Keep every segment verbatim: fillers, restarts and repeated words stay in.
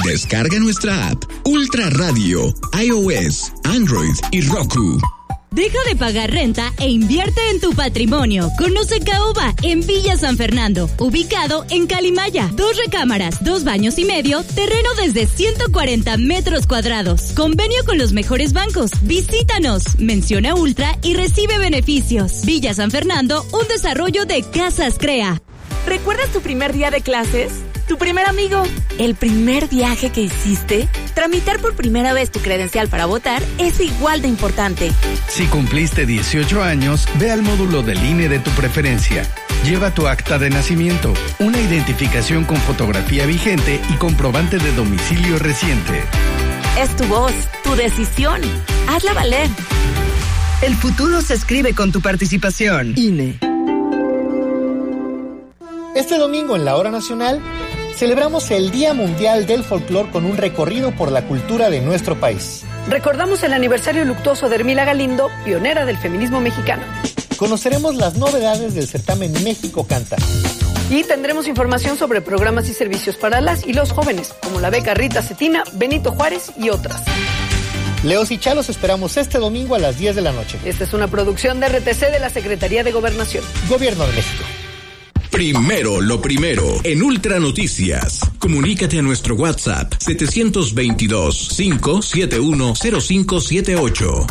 Descarga nuestra app Ultra Radio, iOS, Android y Roku. Deja de pagar renta e invierte en tu patrimonio. Conoce Caoba en Villa San Fernando, ubicado en Calimaya. Dos recámaras, dos baños y medio, terreno desde ciento cuarenta metros cuadrados. Convenio con los mejores bancos. Visítanos, menciona Ultra y recibe beneficios. Villa San Fernando, un desarrollo de Casas Crea. ¿Recuerdas tu primer día de clases? ¿Tu primer amigo? ¿El primer viaje que hiciste? Tramitar por primera vez tu credencial para votar es igual de importante. Si cumpliste dieciocho años, ve al módulo del I N E de tu preferencia. Lleva tu acta de nacimiento, una identificación con fotografía vigente y comprobante de domicilio reciente. Es tu voz, tu decisión. Hazla valer. El futuro se escribe con tu participación. I N E. Este domingo en la Hora Nacional celebramos el Día Mundial del Folclor con un recorrido por la cultura de nuestro país. Recordamos el aniversario luctuoso de Hermila Galindo, pionera del feminismo mexicano. Conoceremos las novedades del certamen México Canta. Y tendremos información sobre programas y servicios para las y los jóvenes, como la beca Rita Cetina, Benito Juárez y otras. Leos y Chalos esperamos este domingo a las diez de la noche. Esta es una producción de R T C de la Secretaría de Gobernación. Gobierno de México. Primero lo primero, en Ultra Noticias. Comunícate a nuestro WhatsApp setecientos veintidós, cinco siete uno, cero cinco siete ocho.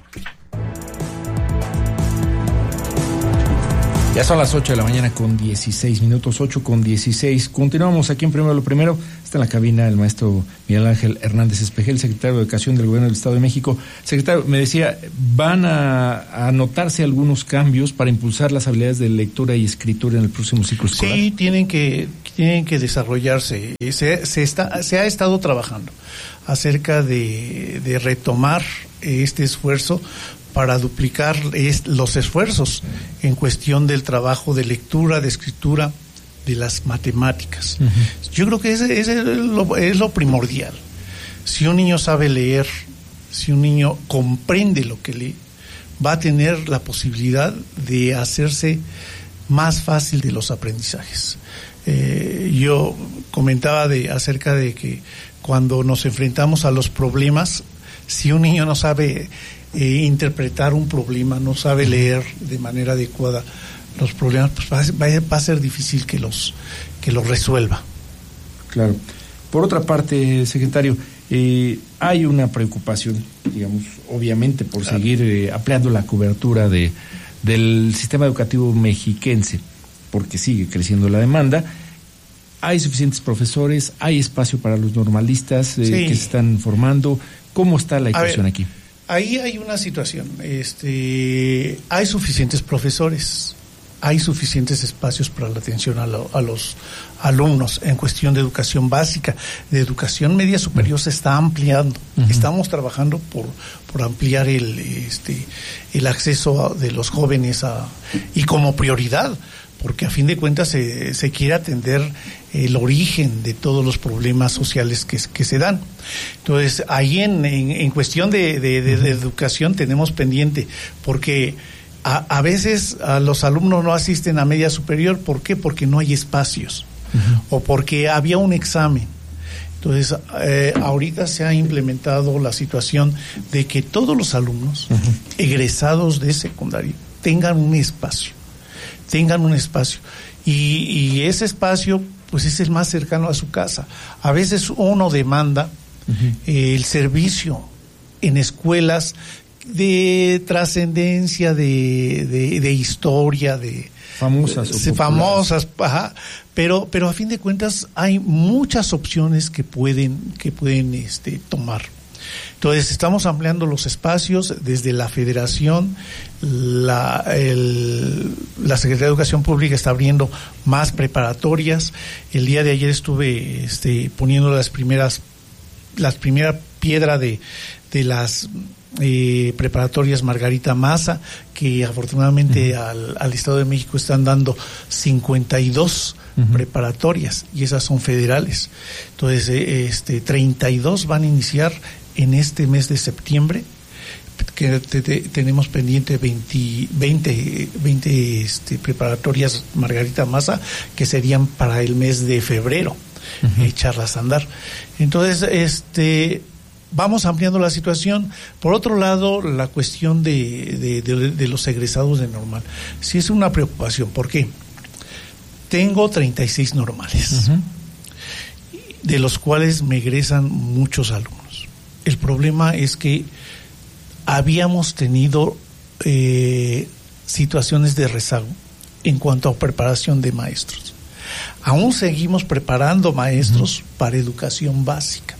Ya son las ocho de la mañana con dieciséis minutos, ocho con dieciséis. Continuamos aquí en Primero lo Primero. Está en la cabina el maestro Miguel Ángel Hernández Espejel, secretario de Educación del Gobierno del Estado de México. Secretario, me decía, ¿van a, a anotarse algunos cambios para impulsar las habilidades de lectura y escritura en el próximo ciclo escolar? Sí, tienen que, tienen que desarrollarse. Se, se, está, se ha estado trabajando acerca de, de retomar este esfuerzo para duplicar es, los esfuerzos en cuestión del trabajo de lectura, de escritura, de las matemáticas. Uh-huh. Yo creo que ese, ese es, lo, es lo primordial. Si un niño sabe leer, si un niño comprende lo que lee, va a tener la posibilidad de hacerse más fácil de los aprendizajes. Eh, yo comentaba de acerca de que cuando nos enfrentamos a los problemas, si un niño no sabe Eh, interpretar un problema, no sabe leer de manera adecuada los problemas, pues va, va, va a ser difícil que los que los resuelva. Claro. Por otra parte, secretario, eh, hay una preocupación, digamos, obviamente por claro. seguir eh, ampliando la cobertura de del sistema educativo mexiquense, porque sigue creciendo la demanda. Hay suficientes profesores, hay espacio para los normalistas eh, sí. que se están formando. ¿Cómo está la ecuación aquí? Ahí hay una situación, este, hay suficientes profesores, hay suficientes espacios para la atención a, lo, a los alumnos en cuestión de educación básica, de educación media superior se está ampliando, uh-huh. estamos trabajando por por ampliar el este el acceso de los jóvenes a y como prioridad, porque a fin de cuentas se, se quiere atender el origen de todos los problemas sociales que, que se dan. Entonces, ahí en, en, en cuestión de, de, de, de educación tenemos pendiente, porque a, a veces a los alumnos no asisten a media superior. ¿Por qué? Porque no hay espacios, uh-huh. o porque había un examen. Entonces, eh, ahorita se ha implementado la situación de que todos los alumnos uh-huh. egresados de secundaria tengan un espacio, tengan un espacio. Y, y ese espacio, pues es el más cercano a su casa. A veces uno demanda uh-huh. eh, el servicio en escuelas de trascendencia, de, de, de historia, de famosas, de, famosas, ajá, pero, pero a fin de cuentas hay muchas opciones que pueden, que pueden este, tomar. Entonces estamos ampliando los espacios desde la Federación, la, el, la Secretaría de Educación Pública está abriendo más preparatorias. El día de ayer estuve este, poniendo las primeras, las primeras piedra de, de las eh, preparatorias Margarita Maza, que afortunadamente uh-huh. al, al Estado de México están dando cincuenta y dos uh-huh. preparatorias, y esas son federales. Entonces eh, este treinta y dos van a iniciar en este mes de septiembre, que te, te, tenemos pendiente veinte, veinte, veinte este, preparatorias Margarita Maza, que serían para el mes de febrero. uh-huh. echarlas a andar. Entonces, este, vamos ampliando la situación. Por otro lado, la cuestión de, de, de, de los egresados de normal. Sí es una preocupación. ¿Por qué? Tengo treinta y seis normales, uh-huh. de los cuales me egresan muchos alumnos. El problema es que habíamos tenido eh, situaciones de rezago en cuanto a preparación de maestros. Aún seguimos preparando maestros uh-huh. para educación básica,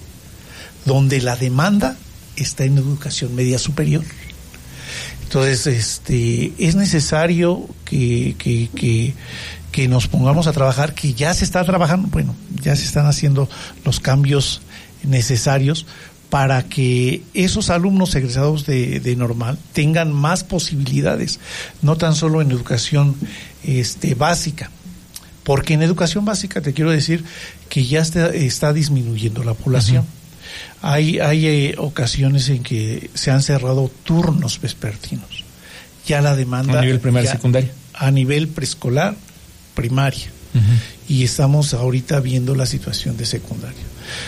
donde la demanda está en educación media superior. Entonces, este, es necesario que, que, que, que nos pongamos a trabajar, que ya se está trabajando, bueno, ya se están haciendo los cambios necesarios para que esos alumnos egresados de, de normal tengan más posibilidades, no tan solo en educación este, básica, porque en educación básica te quiero decir que ya está, está disminuyendo la población. Uh-huh. Hay, hay eh, ocasiones en que se han cerrado turnos vespertinos. Ya la demanda... ¿A nivel primaria y secundaria? A nivel preescolar, primaria. Uh-huh. Y estamos ahorita viendo la situación de secundaria.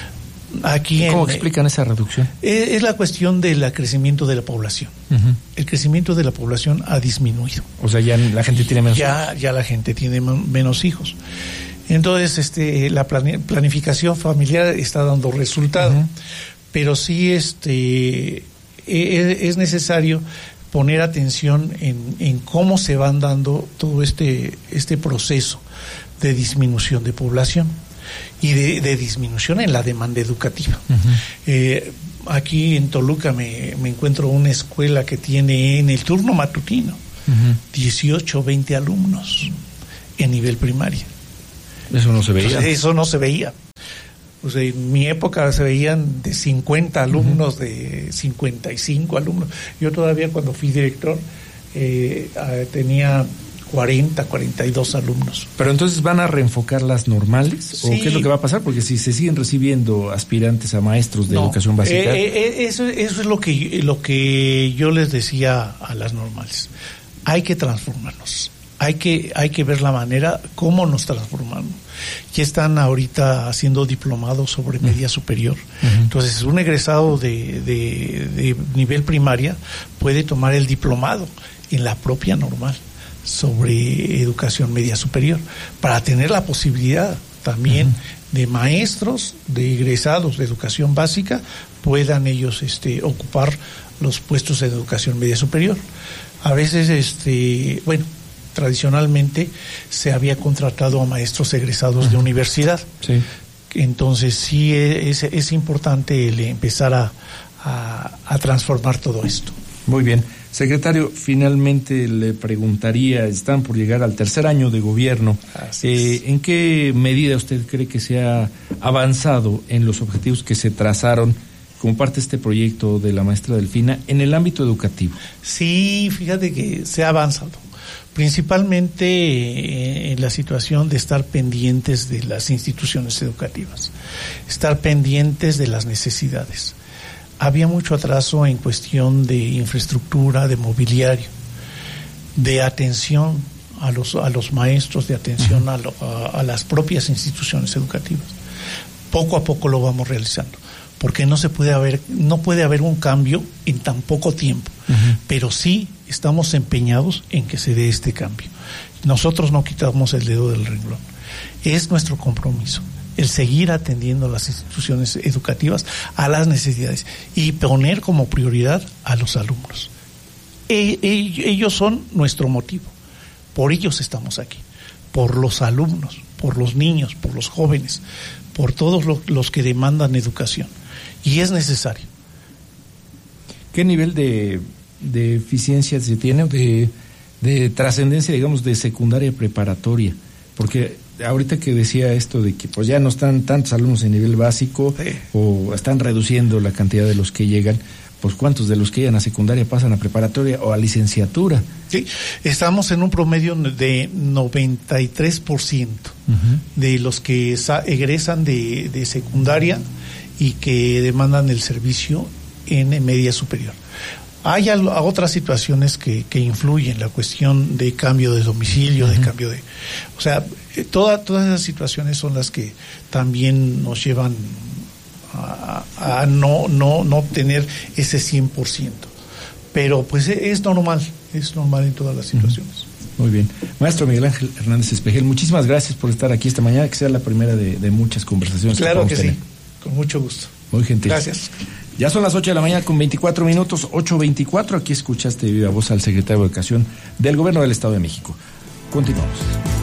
Aquí ¿Cómo en, explican esa reducción? Es, es la cuestión del crecimiento de la población. Uh-huh. El crecimiento de la población ha disminuido. O sea, ya la gente tiene menos ya, hijos. Ya la gente tiene menos hijos. Entonces, este, la planificación familiar está dando resultado. Uh-huh. Pero sí, este, es, es necesario poner atención en, en cómo se van dando todo este, este proceso de disminución de población y de, de disminución en la demanda educativa. Uh-huh. Eh, aquí en Toluca me, me encuentro una escuela que tiene en el turno matutino uh-huh. dieciocho, veinte alumnos en nivel primaria. Eso no se veía. Entonces, eso no se veía. Pues en mi época se veían de cincuenta alumnos, uh-huh. de cincuenta y cinco alumnos. Yo todavía cuando fui director eh, tenía cuarenta, cuarenta y dos alumnos. Pero entonces ¿van a reenfocar las normales? Sí. ¿O qué es lo que va a pasar? Porque si se siguen recibiendo aspirantes a maestros de no, educación básica... Eh, eh, eso, eso es lo que, lo que yo les decía a las normales. Hay que transformarnos. Hay que, hay que ver la manera cómo nos transformamos. Ya están ahorita haciendo diplomados sobre media superior. Uh-huh. Entonces, un egresado de, de, de nivel primaria puede tomar el diplomado en la propia normal sobre educación media superior, para tener la posibilidad también uh-huh. de maestros, de egresados de educación básica, puedan ellos este, ocupar los puestos en educación media superior. A veces, este, bueno, tradicionalmente se había contratado a maestros egresados uh-huh. de universidad. Sí. Entonces sí es, es importante el empezar a, a, a transformar todo esto. Muy bien. Secretario, finalmente le preguntaría, están por llegar al tercer año de gobierno, eh, ¿en qué medida usted cree que se ha avanzado en los objetivos que se trazaron como parte de este proyecto de la maestra Delfina en el ámbito educativo? Sí, fíjate que se ha avanzado. Principalmente en la situación de estar pendientes de las instituciones educativas, estar pendientes de las necesidades. Había mucho atraso en cuestión de infraestructura, de mobiliario, de atención a los a los maestros, de atención a, lo, a, a las propias instituciones educativas. Poco a poco lo vamos realizando, porque no se puede haber no puede haber un cambio en tan poco tiempo, uh-huh. pero sí estamos empeñados en que se dé este cambio. Nosotros no quitamos el dedo del renglón. Es nuestro compromiso el seguir atendiendo las instituciones educativas a las necesidades y poner como prioridad a los alumnos. E- e- ellos son nuestro motivo. Por ellos estamos aquí. Por los alumnos, por los niños, por los jóvenes, por todos lo- los que demandan educación. Y es necesario. ¿Qué nivel de, de eficiencia se tiene, de, de trascendencia, digamos, de secundaria preparatoria? Porque ahorita que decía esto de que pues ya no están tantos alumnos en nivel básico, sí. o están reduciendo la cantidad de los que llegan, pues ¿cuántos de los que llegan a secundaria pasan a preparatoria o a licenciatura? Sí, estamos en un promedio de noventa y tres por ciento uh-huh. de los que sa- egresan de, de secundaria y que demandan el servicio en media superior. Hay a, a otras situaciones que, que influyen, la cuestión de cambio de domicilio, uh-huh. de cambio de... O sea, toda, todas esas situaciones son las que también nos llevan a, a no, no, no tener ese cien por ciento. Pero pues es normal, es normal en todas las situaciones. Uh-huh. Muy bien. Maestro Miguel Ángel Hernández Espejel, muchísimas gracias por estar aquí esta mañana, que sea la primera de, de muchas conversaciones. Claro que, que sí, tener. Con mucho gusto. Muy gentil. Gracias. Ya son las ocho de la mañana con veinticuatro minutos, ocho veinticuatro. Aquí escuchaste de viva voz al secretario de Educación del Gobierno del Estado de México. Continuamos.